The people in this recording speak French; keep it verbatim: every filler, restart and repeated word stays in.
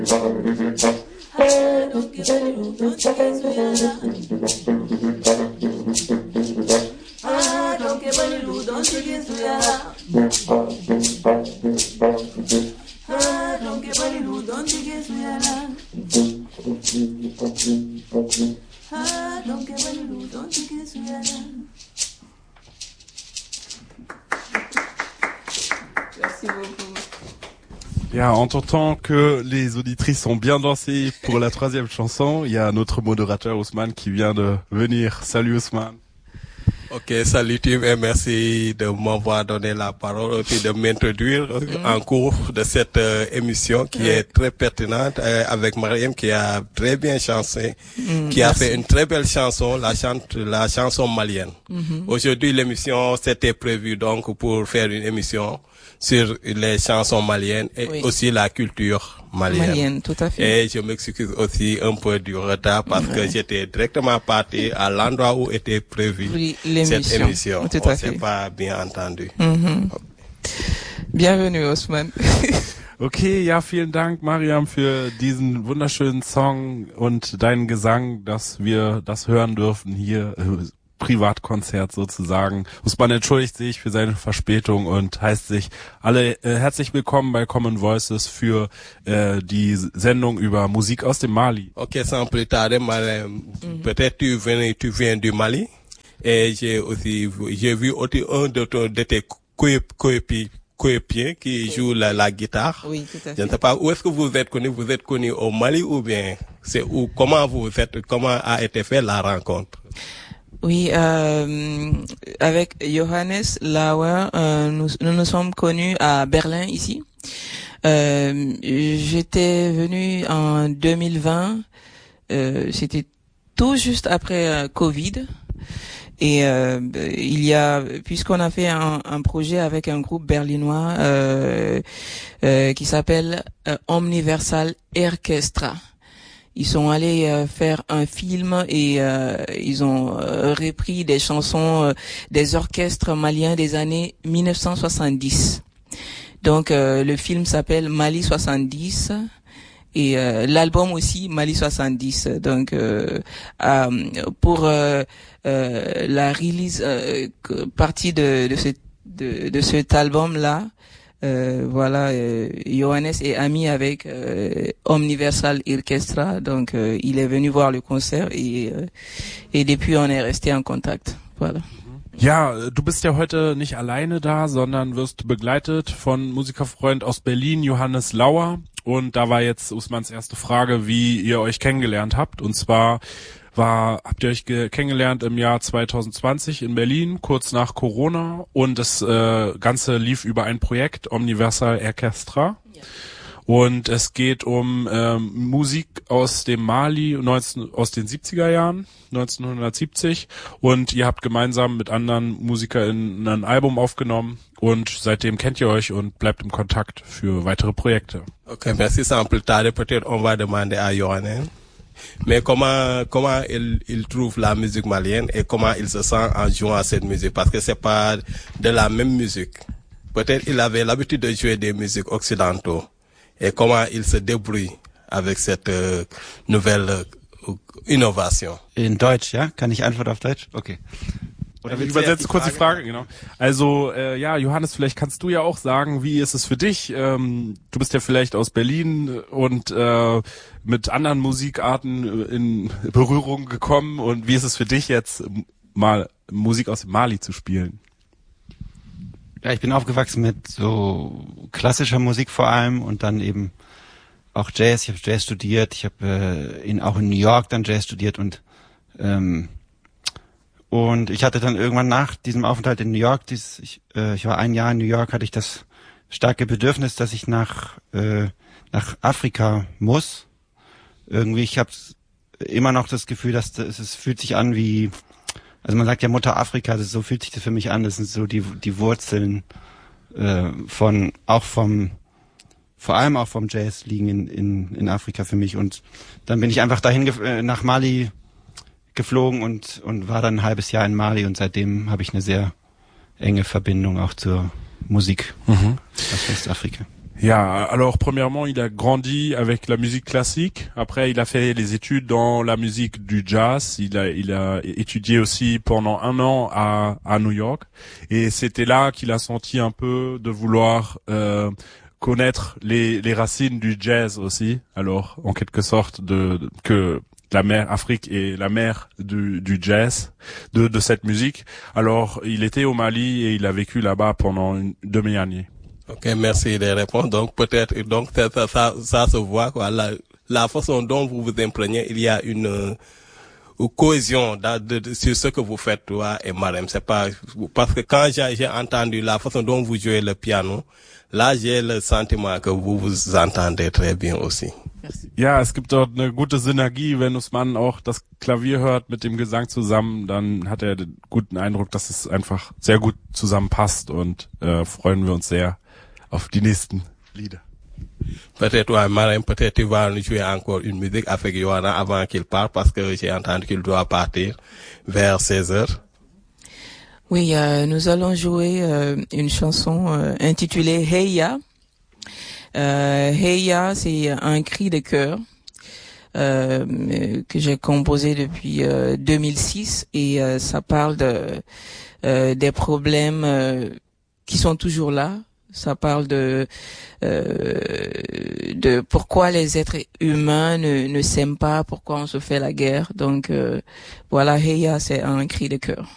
Ja, en entendant que les auditrices ont bien dansé pour la troisième chanson, il y a notre modérateur Ousmane qui vient de venir. Salut Ousmane. Ok, salut Tim et merci de m'avoir donné la parole et de m'introduire mmh. en cours de cette euh, émission qui mmh. est très pertinente euh, avec Mariam qui a très bien chanté, mmh, qui merci. a fait une très belle chanson, la, chante, la chanson malienne. Mmh. Aujourd'hui, l'émission s'était prévue donc pour faire une émission sur les chansons maliennes et oui. aussi la culture malienne. Malienne, tout à fait. Et je m'excuse aussi un peu du retard parce ouais. que j'étais directement parti à l'endroit où était prévue oui, cette émission. Tout On à fait. s'est pas bien entendu. Mhm. Bienvenue, Ousmane. Okay, ja, vielen Dank, Mariam, für diesen wunderschönen Song und deinen Gesang, dass wir das hören dürfen hier. Privatkonzert sozusagen. Ousmane entschuldigt sich für seine Verspätung und heißt sich alle äh, herzlich willkommen bei Common Voices für äh, die Sendung über Musik aus dem Mali. Ok, sans plus tarder, Mariam, mm-hmm. peut-être tu viens, tu viens du Mali et j'ai aussi j'ai vu aussi un de, ton, de tes coéquipiers qui oui. joue la, la guitare. Oui, tout à fait. Je ne sais pas où est-ce que vous êtes connu, vous êtes connu au Mali ou bien c'est où, comment vous êtes, comment a été fait la rencontre? Oui, euh, avec Johannes Lauer, euh, nous, nous nous sommes connus à Berlin ici. Euh, j'étais venu en deux mille vingt, euh, c'était tout juste après euh, Covid. Et euh, il y a, puisqu'on a fait un, un projet avec un groupe berlinois euh, euh, qui s'appelle euh, Omniversal Orchestra. Ils sont allés euh, faire un film et euh, ils ont euh, repris des chansons euh, des orchestres maliens des années mille neuf cent soixante-dix. Donc euh, le film s'appelle Mali soixante-dix et euh, l'album aussi Mali soixante-dix. Donc euh, euh, pour euh, euh, la release euh, partie de de, ce, de de cet album là. Euh, voilà, euh, Johannes est ami avec euh, Omniversal Orchestra, donc euh, il est venu voir le concert et euh, et depuis on est resté en contact. Voilà. Ja, du bist ja heute nicht alleine da, sondern wirst begleitet von Musikerfreund aus Berlin, Johannes Lauer. Und da war jetzt Ousmanes erste Frage, wie ihr euch kennengelernt habt. Und zwar war, habt ihr euch ge- kennengelernt im Jahr zwanzig zwanzig in Berlin, kurz nach Corona. Und das äh, Ganze lief über ein Projekt, Omniversal Orchestra. Ja. Und es geht um ähm, Musik aus dem Mali neunzehn, aus den siebziger Jahren, neunzehnhundertsiebzig. Und ihr habt gemeinsam mit anderen MusikerInnen ein Album aufgenommen. Und seitdem kennt ihr euch und bleibt im Kontakt für weitere Projekte. Okay, merci. Sans plus tarder, peut-être on va demander à Johannes. Mais comment comment il il trouve la musique malienne et comment il se sent en jouant à cette musique, parce que c'est pas de la même musique. Peut-être il avait l'habitude de jouer des musiques occidentaux et comment il se débrouille avec cette euh, nouvelle euh, Innovation. In Deutsch, ja? Kann ich Antwort auf Deutsch? Okay. Oder ich übersetze kurz die Frage, genau. Also, äh, ja, Johannes, vielleicht kannst du ja auch sagen, wie ist es für dich? Ähm, du bist ja vielleicht aus Berlin und äh, mit anderen Musikarten in Berührung gekommen. Und wie ist es für dich jetzt, mal Musik aus dem Mali zu spielen? Ja, ich bin aufgewachsen mit so klassischer Musik vor allem und dann eben auch Jazz. Ich habe Jazz studiert. Ich habe äh, in, auch in New York dann Jazz studiert und ähm, Und ich hatte dann irgendwann nach diesem Aufenthalt in New York, dieses, ich, äh, ich war ein Jahr in New York, hatte ich das starke Bedürfnis, dass ich nach äh, nach Afrika muss. Irgendwie, ich habe immer noch das Gefühl, dass das, es fühlt sich an wie, also man sagt ja Mutter Afrika, das, so fühlt sich das für mich an. Das sind so die die Wurzeln äh, von auch vom vor allem auch vom Jazz liegen in in in Afrika für mich. Und dann bin ich einfach dahin gef- äh, nach Mali geflogen und und war dann ein halbes Jahr in Mali und seitdem habe ich eine sehr enge Verbindung auch zur Musik mhm. aus Westafrika. Ja, alors premièrement, il a grandi avec la musique classique. Après, il a fait les études dans la musique du jazz. Il a, il a étudié aussi pendant un an à, à New York. Et c'était là qu'il a senti un peu de vouloir euh, connaître les, les racines du jazz aussi. Alors, en quelque sorte, de, de que la mère Afrique est la mère du, du jazz, de, de cette musique. Alors, il était au Mali et il a vécu là-bas pendant une demi-année. Ok, merci des réponses. Donc peut-être, donc ça, ça, ça, ça se voit quoi. La, la façon dont vous vous imprégnez, il y a une, une cohésion de, de, de, sur ce que vous faites toi et Marème. C'est pas parce que quand j'ai, j'ai entendu la façon dont vous jouez le piano, là j'ai le sentiment que vous vous entendez très bien aussi. Ja, es gibt dort eine gute Synergie, wenn Usman auch das Klavier hört mit dem Gesang zusammen, dann hat er den guten Eindruck, dass es einfach sehr gut zusammenpasst und äh, freuen wir uns sehr auf die nächsten Lieder. Peut-être, ouais, Marème, peut-être tu vas nous jouer encore une musique avec Johanna avant qu'il parte parce que j'ai entendu qu'il doit partir vers seize heures. Oui, euh, nous allons jouer euh, une chanson euh, intitulée Hey Ya. Euh, Hey Ya, c'est un cri de cœur euh, que j'ai composé depuis euh, deux mille six et euh, ça parle de euh, des problèmes euh, qui sont toujours là. Ça parle de euh, de pourquoi les êtres humains ne, ne s'aiment pas, pourquoi on se fait la guerre. Donc euh, voilà, Hey Ya, c'est un cri de cœur.